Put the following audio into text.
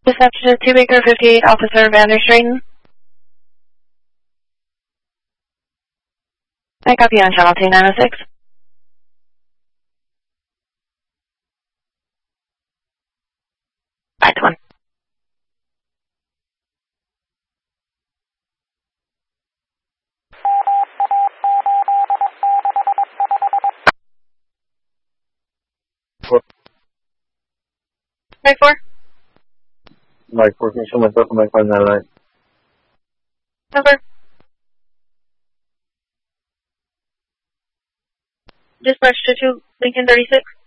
Reception 2 Baker 58, Officer Vander Strayton. I copy on channel 2906. Back to 1. Mike 4. Mike 4, can you show myself on Mike 599? Number. Dispatch to 2 Lincoln 36.